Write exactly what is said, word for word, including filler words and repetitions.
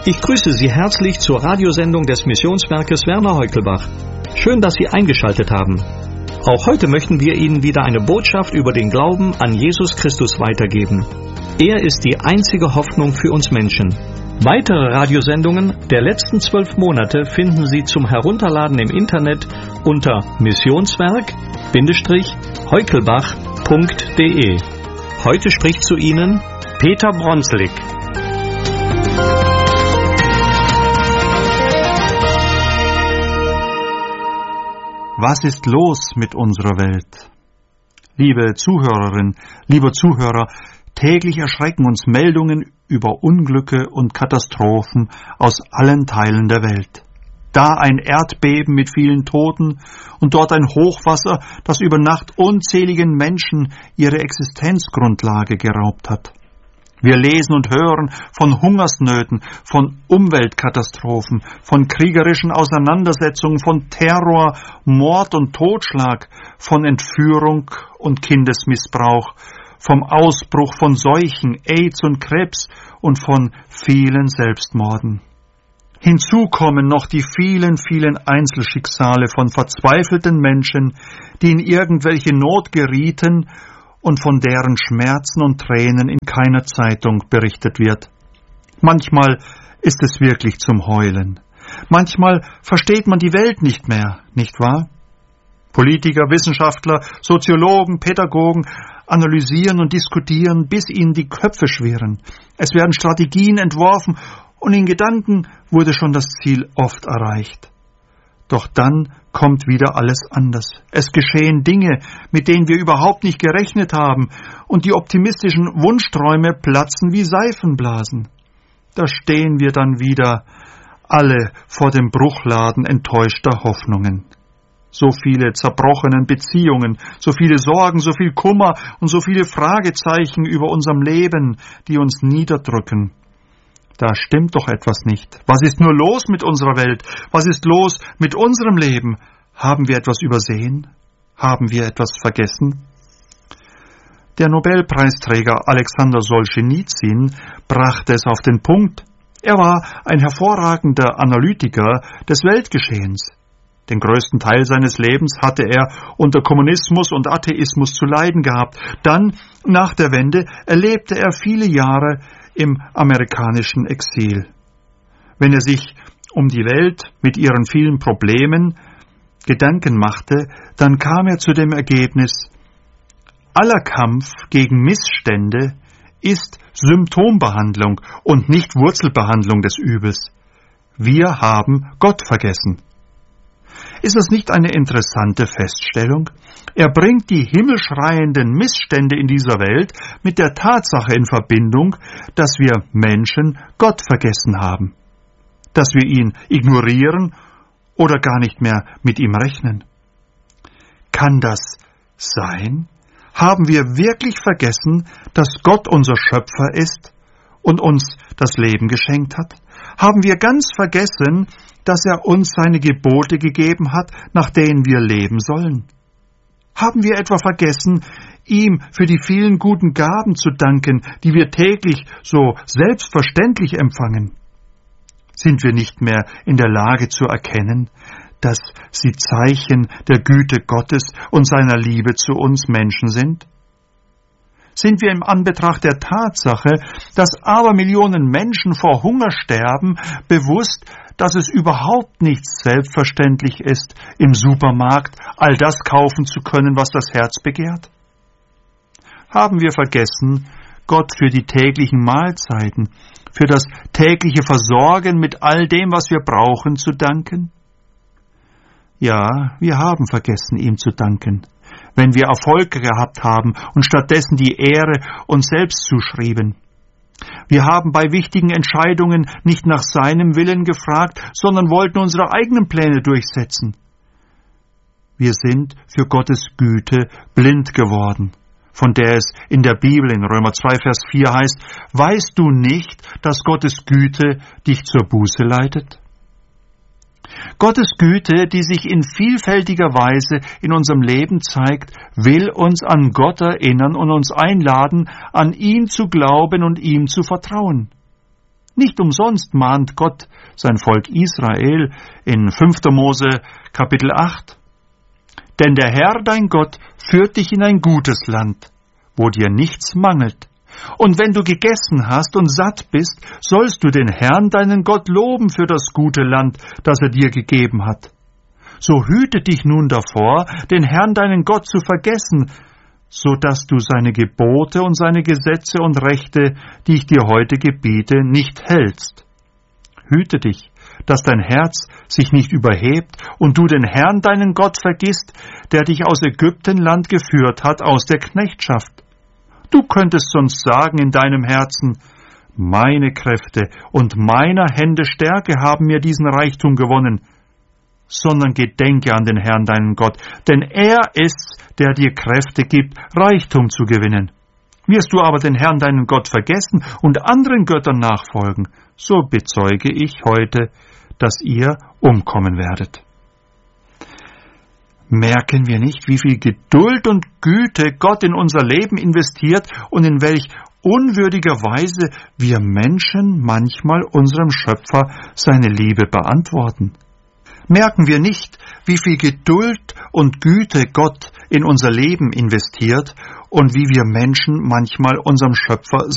Ich grüße Sie herzlich zur Radiosendung des Missionswerkes Werner Heukelbach. Schön, dass Sie eingeschaltet haben. Auch heute möchten wir Ihnen wieder eine Botschaft über den Glauben an Jesus Christus weitergeben. Er ist die einzige Hoffnung für uns Menschen. Weitere Radiosendungen der letzten zwölf Monate finden Sie zum Herunterladen im Internet unter missionswerk Bindestrich heukelbach punkt de. Heute spricht zu Ihnen Peter Bronslik. Was ist los mit unserer Welt? Liebe Zuhörerin, lieber Zuhörer, täglich erschrecken uns Meldungen über Unglücke und Katastrophen aus allen Teilen der Welt. Da ein Erdbeben mit vielen Toten und dort ein Hochwasser, das über Nacht unzähligen Menschen ihre Existenzgrundlage geraubt hat. Wir lesen und hören von Hungersnöten, von Umweltkatastrophen, von kriegerischen Auseinandersetzungen, von Terror, Mord und Totschlag, von Entführung und Kindesmissbrauch, vom Ausbruch von Seuchen, AIDS und Krebs und von vielen Selbstmorden. Hinzu kommen noch die vielen, vielen Einzelschicksale von verzweifelten Menschen, die in irgendwelche Not gerieten und von deren Schmerzen und Tränen in keiner Zeitung berichtet wird. Manchmal ist es wirklich zum Heulen. Manchmal versteht man die Welt nicht mehr, nicht wahr? Politiker, Wissenschaftler, Soziologen, Pädagogen analysieren und diskutieren, bis ihnen die Köpfe schwirren. Es werden Strategien entworfen und in Gedanken wurde schon das Ziel oft erreicht. Doch dann kommt wieder alles anders. Es geschehen Dinge, mit denen wir überhaupt nicht gerechnet haben, und die optimistischen Wunschträume platzen wie Seifenblasen. Da stehen wir dann wieder alle vor dem Bruchladen enttäuschter Hoffnungen. So viele zerbrochenen Beziehungen, so viele Sorgen, so viel Kummer und so viele Fragezeichen über unserem Leben, die uns niederdrücken. Da stimmt doch etwas nicht. Was ist nur los mit unserer Welt? Was ist los mit unserem Leben? Haben wir etwas übersehen? Haben wir etwas vergessen? Der Nobelpreisträger Alexander Solschenizyn brachte es auf den Punkt. Er war ein hervorragender Analytiker des Weltgeschehens. Den größten Teil seines Lebens hatte er unter Kommunismus und Atheismus zu leiden gehabt. Dann, nach der Wende, erlebte er viele Jahre im amerikanischen Exil. Wenn er sich um die Welt mit ihren vielen Problemen Gedanken machte, dann kam er zu dem Ergebnis: Aller Kampf gegen Missstände ist Symptombehandlung und nicht Wurzelbehandlung des Übels. Wir haben Gott vergessen. Ist das nicht eine interessante Feststellung? Er bringt die himmelschreienden Missstände in dieser Welt mit der Tatsache in Verbindung, dass wir Menschen Gott vergessen haben, dass wir ihn ignorieren oder gar nicht mehr mit ihm rechnen. Kann das sein? Haben wir wirklich vergessen, dass Gott unser Schöpfer ist und uns das Leben geschenkt hat? Haben wir ganz vergessen, dass er uns seine Gebote gegeben hat, nach denen wir leben sollen? Haben wir etwa vergessen, ihm für die vielen guten Gaben zu danken, die wir täglich so selbstverständlich empfangen? Sind wir nicht mehr in der Lage zu erkennen, dass sie Zeichen der Güte Gottes und seiner Liebe zu uns Menschen sind? Sind wir im Anbetracht der Tatsache, dass Abermillionen Menschen vor Hunger sterben, bewusst, dass es überhaupt nicht selbstverständlich ist, im Supermarkt all das kaufen zu können, was das Herz begehrt? Haben wir vergessen, Gott für die täglichen Mahlzeiten, für das tägliche Versorgen mit all dem, was wir brauchen, zu danken? Ja, wir haben vergessen, ihm zu danken, wenn wir Erfolg gehabt haben und stattdessen die Ehre uns selbst zuschrieben. Wir haben bei wichtigen Entscheidungen nicht nach seinem Willen gefragt, sondern wollten unsere eigenen Pläne durchsetzen. Wir sind für Gottes Güte blind geworden, von der es in der Bibel in Römer zwei, Vers vier heißt: Weißt du nicht, dass Gottes Güte dich zur Buße leitet? Gottes Güte, die sich in vielfältiger Weise in unserem Leben zeigt, will uns an Gott erinnern und uns einladen, an ihn zu glauben und ihm zu vertrauen. Nicht umsonst mahnt Gott sein Volk Israel in fünfter Mose Kapitel acht. Denn der Herr, dein Gott, führt dich in ein gutes Land, wo dir nichts mangelt. Und wenn du gegessen hast und satt bist, sollst du den Herrn, deinen Gott, loben für das gute Land, das er dir gegeben hat. So hüte dich nun davor, den Herrn, deinen Gott, zu vergessen, so dass du seine Gebote und seine Gesetze und Rechte, die ich dir heute gebiete, nicht hältst. Hüte dich, dass dein Herz sich nicht überhebt und du den Herrn, deinen Gott, vergisst, der dich aus Ägyptenland geführt hat, aus der Knechtschaft. Du könntest sonst sagen in deinem Herzen, meine Kräfte und meiner Hände Stärke haben mir diesen Reichtum gewonnen, sondern gedenke an den Herrn, deinen Gott, denn er ist's, der dir Kräfte gibt, Reichtum zu gewinnen. Wirst du aber den Herrn, deinen Gott, vergessen und anderen Göttern nachfolgen, so bezeuge ich heute, dass ihr umkommen werdet. Merken wir nicht, wie viel Geduld und Güte Gott in unser Leben investiert und in welch unwürdiger Weise wir Menschen manchmal unserem Schöpfer seine Liebe beantworten? Merken wir nicht, wie viel Geduld und Güte Gott in unser Leben investiert und wie wir Menschen manchmal unserem Schöpfer